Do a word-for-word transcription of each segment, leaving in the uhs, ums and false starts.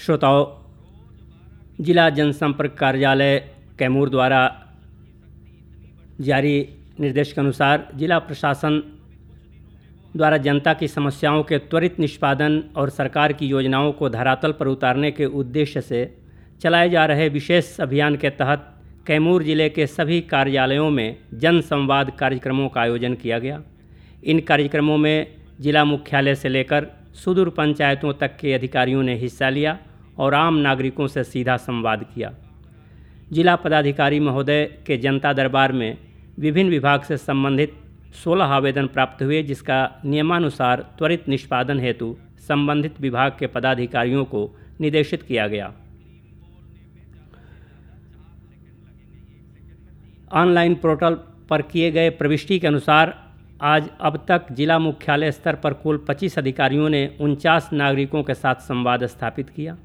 श्रोताओं, जिला जनसंपर्क कार्यालय कैमूर द्वारा जारी निर्देश के अनुसार जिला प्रशासन द्वारा जनता की समस्याओं के त्वरित निष्पादन और सरकार की योजनाओं को धरातल पर उतारने के उद्देश्य से चलाए जा रहे विशेष अभियान के तहत कैमूर जिले के सभी कार्यालयों में जन संवाद कार्यक्रमों का आयोजन किया गया। इन कार्यक्रमों में जिला मुख्यालय से लेकर सुदूर पंचायतों तक के अधिकारियों ने हिस्सा लिया और आम नागरिकों से सीधा संवाद किया। जिला पदाधिकारी महोदय के जनता दरबार में विभिन्न विभाग से संबंधित सोलह आवेदन प्राप्त हुए, जिसका नियमानुसार त्वरित निष्पादन हेतु संबंधित विभाग के पदाधिकारियों को निर्देशित किया गया। ऑनलाइन पोर्टल पर किए गए प्रविष्टि के अनुसार आज अब तक जिला मुख्यालय स्तर पर कुल पच्चीस अधिकारियों ने उनचास नागरिकों के साथ संवाद स्थापित किया।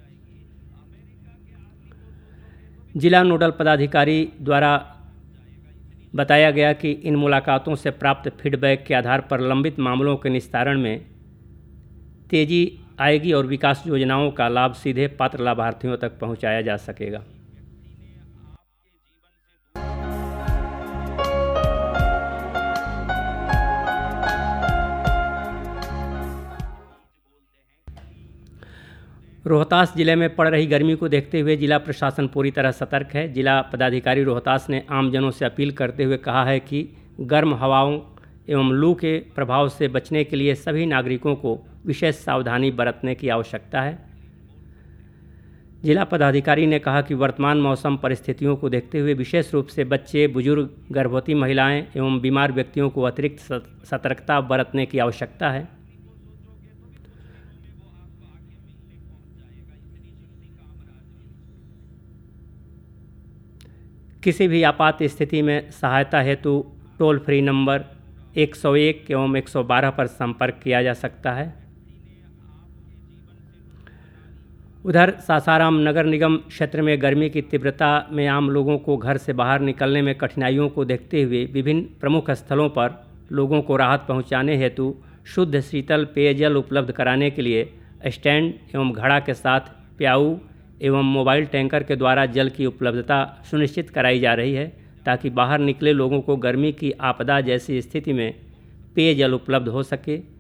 जिला नोडल पदाधिकारी द्वारा बताया गया कि इन मुलाकातों से प्राप्त फीडबैक के आधार पर लंबित मामलों के निस्तारण में तेजी आएगी और विकास योजनाओं का लाभ सीधे पात्र लाभार्थियों तक पहुंचाया जा सकेगा। रोहतास जिले में पड़ रही गर्मी को देखते हुए जिला प्रशासन पूरी तरह सतर्क है। जिला पदाधिकारी रोहतास ने आमजनों से अपील करते हुए कहा है कि गर्म हवाओं एवं लू के प्रभाव से बचने के लिए सभी नागरिकों को विशेष सावधानी बरतने की आवश्यकता है। जिला पदाधिकारी ने कहा कि वर्तमान मौसम परिस्थितियों को देखते हुए विशेष रूप से बच्चे, बुजुर्ग, गर्भवती महिलाएं एवं बीमार व्यक्तियों को अतिरिक्त सतर्कता बरतने की आवश्यकता है। किसी भी आपात स्थिति में सहायता हेतु टोल फ्री नंबर एक सौ एक एवं एक सौ बारह पर संपर्क किया जा सकता है। उधर सासाराम नगर निगम क्षेत्र में गर्मी की तीव्रता में आम लोगों को घर से बाहर निकलने में कठिनाइयों को देखते हुए विभिन्न प्रमुख स्थलों पर लोगों को राहत पहुंचाने हेतु शुद्ध शीतल पेयजल उपलब्ध कराने के लिए स्टैंड एवं घड़ा के साथ प्याऊ एवं मोबाइल टैंकर के द्वारा जल की उपलब्धता सुनिश्चित कराई जा रही है, ताकि बाहर निकले लोगों को गर्मी की आपदा जैसी स्थिति में पेयजल उपलब्ध हो सके।